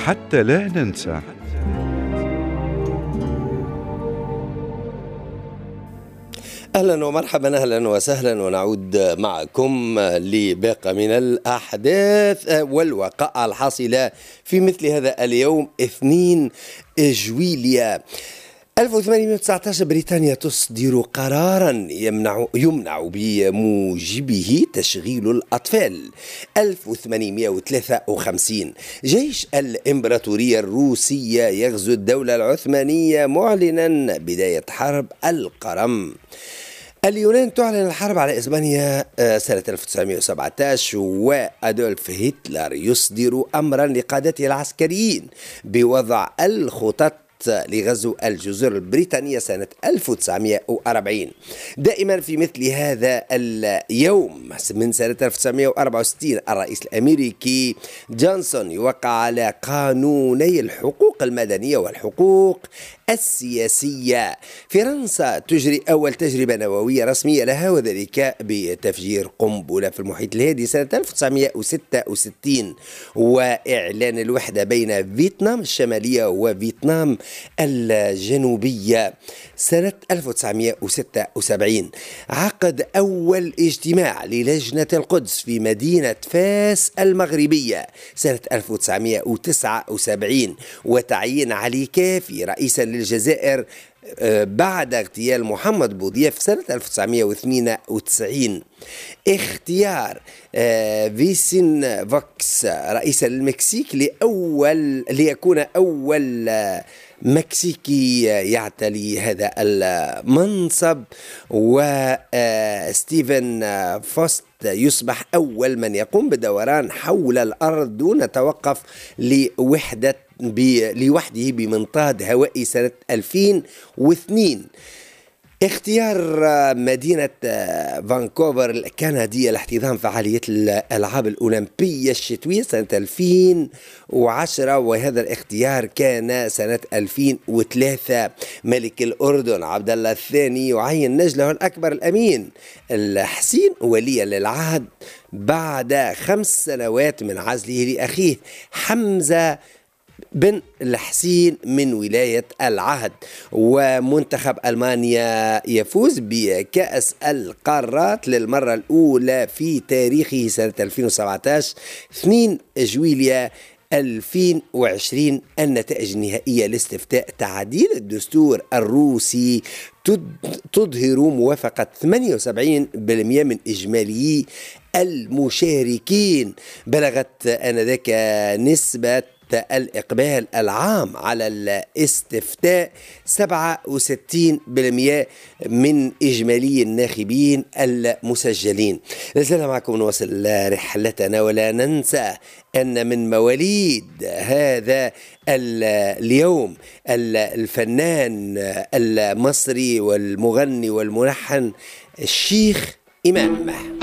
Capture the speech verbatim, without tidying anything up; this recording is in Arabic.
حتى لا ننسى. أهلا ومرحبا، أهلا وسهلا، ونعود معكم لباقة من الأحداث والوقائع الحاصلة في مثل هذا اليوم اثنين جويليا ألف وثمانمئة وتسعة عشر. بريطانيا تصدر قرارا يمنع يمنع بموجبه تشغيل الأطفال. ألف وثمانمئة وثلاثة وخمسين جيش الإمبراطورية الروسية يغزو الدولة العثمانية معلنا بداية حرب القرم. اليونان تعلن الحرب على إسبانيا سنة ألف وتسعمئة وسبعة عشر، وأدولف هتلر يصدر أمرا لقادته العسكريين بوضع الخطط لغزو الجزر البريطانية سنة ألف وتسعمئة وأربعين. دائما في مثل هذا اليوم من سنة ألف وتسعمئة وأربعة وستين الرئيس الأمريكي جونسون يوقع على قانوني الحقوق المدنية والحقوق السياسية. فرنسا تجري أول تجربة نووية رسمية لها، وذلك بتفجير قنبلة في المحيط الهادي سنة ألف وتسعمئة وستة وستين. وإعلان الوحدة بين فيتنام الشمالية وفيتنام الجنوبية سنة ألف وتسعمئة وستة وسبعين. عقد أول اجتماع للجنة القدس في مدينة فاس المغربية سنة ألف وتسعمئة وتسعة وسبعين، وتعيين علي كافي رئيسا للجزائر بعد اغتيال محمد بوضياف سنة ألف وتسعمئة واثنين وتسعين. اختيار فيسين فوكس رئيسا للمكسيك لأول ليكون أول مكسيكي يعتلي هذا المنصب، وستيفن فوست يصبح أول من يقوم بدوران حول الأرض دون توقف لوحدة لوحده بمنطاد هوائي سنة ألفين واثنين. اختيار مدينة فانكوفر الكندية لاحتضان فعالية الألعاب الأولمبية الشتوية سنة ألفين وعشرة، وهذا الاختيار كان سنة ألفين وثلاثة. ملك الأردن عبد الله الثاني يعين نجله الأكبر الأمين الحسين وليا للعهد بعد خمس سنوات من عزله لأخيه حمزة بن الحسين من ولاية العهد. ومنتخب ألمانيا يفوز بكأس القارات للمرة الأولى في تاريخه سنة ألفين وسبعة عشر اثنين جويليا ألفين وعشرين. النتائج النهائية لاستفتاء تعديل الدستور الروسي تظهر موافقة ثمانية وسبعين بالمئة من إجمالي المشاركين. بلغت آنذاك نسبة الإقبال العام على الاستفتاء سبعة وستين بالمئة من إجمالي الناخبين المسجلين. لازلنا معكم نواصل رحلتنا، ولا ننسى أن من مواليد هذا اليوم الفنان المصري والمغني والملحن الشيخ إمام.